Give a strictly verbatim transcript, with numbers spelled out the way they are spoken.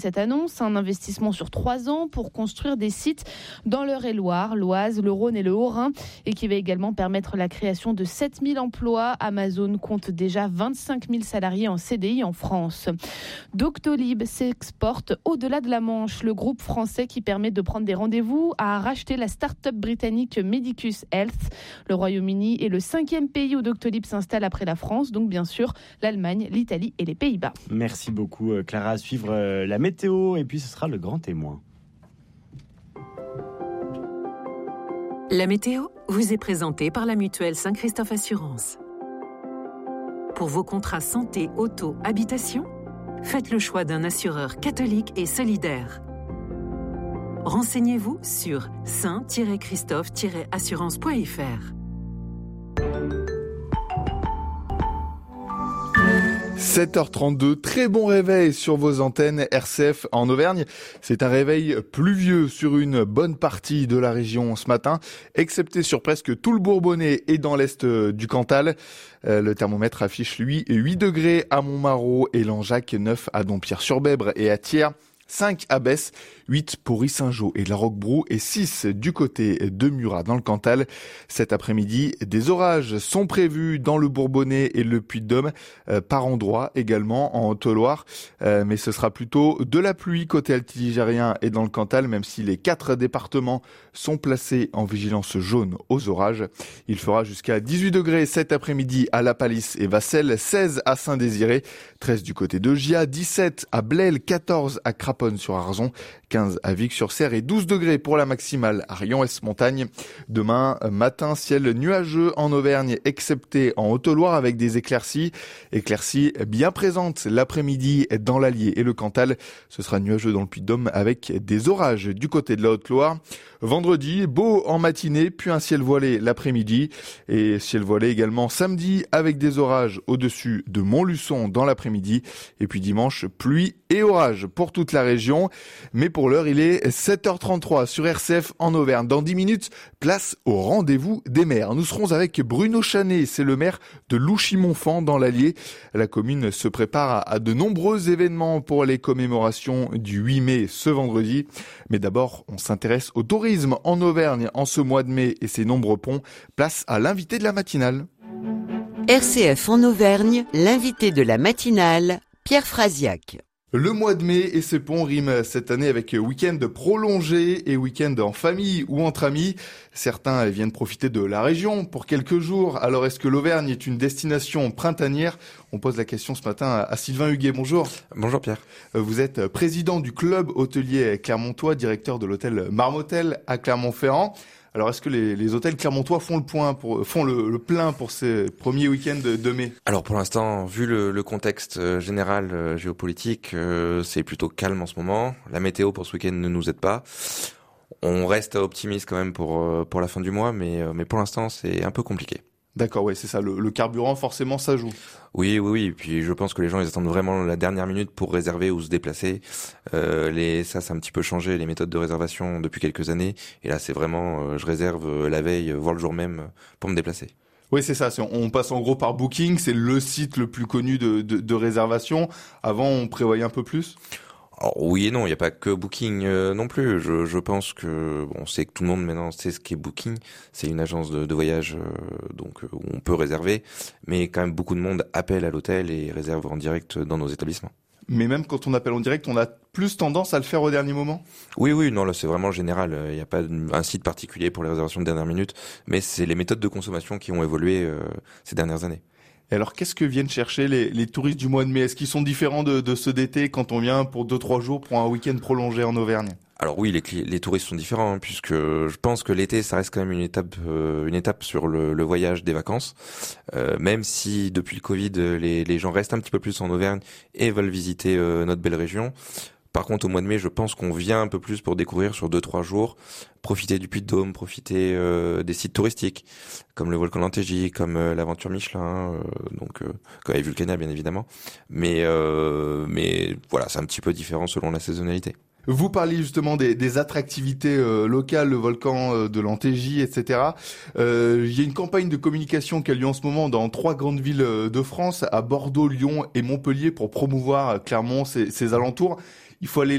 Cette annonce, un investissement sur trois ans pour construire des sites dans l'Eure-et-Loire, l'Oise, le Rhône et le Haut-Rhin et qui va également permettre la création de sept mille emplois. Amazon compte déjà vingt-cinq mille salariés en C D I en France. Doctolib s'exporte au-delà de la Manche. Le groupe français qui permet de prendre des rendez-vous a racheté la start-up britannique Medicus Health. Le Royaume-Uni est le cinquième pays où Doctolib s'installe après la France, donc bien sûr l'Allemagne, l'Italie et les Pays-Bas. Merci beaucoup Clara, à suivre la météo. Météo, et puis ce sera le grand témoin. La météo vous est présentée par la mutuelle Saint-Christophe Assurance. Pour vos contrats santé, auto, habitation, faites le choix d'un assureur catholique et solidaire. Renseignez-vous sur saint tiret christophe tiret assurance point f r. sept heures trente-deux, très bon réveil sur vos antennes R C F en Auvergne. C'est un réveil pluvieux sur une bonne partie de la région ce matin, excepté sur presque tout le Bourbonnais et dans l'est du Cantal. Euh, le thermomètre affiche lui huit degrés à Montmarault et Langeac, neuf à Dompierre-sur-Bèbre et à Thiers, cinq à Besse, huit pour Issingeaux et la Roquebrou et six du côté de Murat dans le Cantal. Cet après-midi, des orages sont prévus dans le Bourbonnais et le Puy-de-Dôme, euh, par endroits également en Haute-Loire. Euh, mais ce sera plutôt de la pluie côté altiligérien et dans le Cantal, même si les quatre départements sont placés en vigilance jaune aux orages. Il fera jusqu'à dix-huit degrés cet après-midi à La Palisse et Vassel, seize à Saint-Désiré, treize du côté de Gia, dix-sept à Blel, quatorze à Craponne-sur-Arzon, quinze à Vic-sur-Serre et douze degrés pour la maximale à Rion-Est-Montagne. Demain matin, ciel nuageux en Auvergne, excepté en Haute-Loire avec des éclaircies. Éclaircies bien présentes l'après-midi dans l'Allier et le Cantal. Ce sera nuageux dans le Puy-de-Dôme avec des orages du côté de la Haute-Loire. Vendredi, beau en matinée, puis un ciel voilé l'après-midi. Et ciel voilé également samedi avec des orages au-dessus de Montluçon dans l'après-midi. Et puis dimanche, pluie et orages pour toute la région. Mais pour l'heure, il est sept heures trente-trois sur R C F en Auvergne. Dans dix minutes, place au rendez-vous des maires. Nous serons avec Bruno Chanet, c'est le maire de Louchy-Montfand dans l'Allier. La commune se prépare à de nombreux événements pour les commémorations du huit mai ce vendredi. Mais d'abord, on s'intéresse au tourisme en Auvergne en ce mois de mai et ses nombreux ponts. Place à l'invité de la matinale. R C F en Auvergne, l'invité de la matinale, Pierre Frasiac. Le mois de mai et ses ponts riment cette année avec week-end prolongé et week-end en famille ou entre amis. Certains viennent profiter de la région pour quelques jours. Alors est-ce que l'Auvergne est une destination printanière ? On pose la question ce matin à Sylvain Huguet. Bonjour. Bonjour Pierre. Vous êtes président du club hôtelier clermontois, directeur de l'hôtel Marmotel à Clermont-Ferrand. Alors, est-ce que les, les hôtels clermontois font le point pour, font le, le plein pour ces premiers week-ends de, de mai ? Alors, pour l'instant, vu le, le contexte général euh, géopolitique, euh, c'est plutôt calme en ce moment. La météo pour ce week-end ne nous aide pas. On reste optimiste quand même pour euh, pour la fin du mois, mais euh, mais pour l'instant, c'est un peu compliqué. D'accord, ouais, c'est ça. Le, le carburant, forcément, ça joue. Oui, oui, oui. Et puis, je pense que les gens, ils attendent vraiment la dernière minute pour réserver ou se déplacer. Euh, les, ça, ça a un petit peu changé, les méthodes de réservation depuis quelques années. Et là, c'est vraiment, euh, je réserve la veille, voire le jour même, pour me déplacer. Oui, c'est ça. C'est, on passe en gros par Booking. C'est le site le plus connu de, de, de réservation. Avant, on prévoyait un peu plus. Alors, oui et non, il n'y a pas que Booking euh, non plus. Je, je pense que bon, on sait que tout le monde maintenant sait ce qu'est Booking. C'est une agence de, de voyage, euh, donc euh, où on peut réserver, mais quand même beaucoup de monde appelle à l'hôtel et réserve en direct dans nos établissements. Mais même quand on appelle en direct, on a plus tendance à le faire au dernier moment ? Oui, oui, non, là c'est vraiment général. Il n'y a pas un site particulier pour les réservations de dernière minute, mais c'est les méthodes de consommation qui ont évolué euh, ces dernières années. Et alors, qu'est-ce que viennent chercher les, les touristes du mois de mai ? Est-ce qu'ils sont différents de, de ceux d'été quand on vient pour deux trois jours pour un week-end prolongé en Auvergne ? Alors oui, les, les touristes sont différents, hein, puisque je pense que l'été, ça reste quand même une étape, euh, une étape sur le, le voyage des vacances. Euh, même si depuis le Covid, les, les gens restent un petit peu plus en Auvergne et veulent visiter euh, notre belle région. Par contre, au mois de mai, je pense qu'on vient un peu plus pour découvrir sur deux trois jours, profiter du Puy-de-Dôme, profiter euh, des sites touristiques, comme le volcan Lantégie, comme euh, l'aventure Michelin, euh, donc euh, comme les Vulcania bien évidemment. Mais euh, mais voilà, c'est un petit peu différent selon la saisonnalité. Vous parliez justement des, des attractivités euh, locales, le volcan euh, de Lantégie, et cetera. Euh, il y a une campagne de communication qui a lieu en ce moment dans trois grandes villes de France, à Bordeaux, Lyon et Montpellier, pour promouvoir euh, Clermont, ses, ses alentours. Il faut aller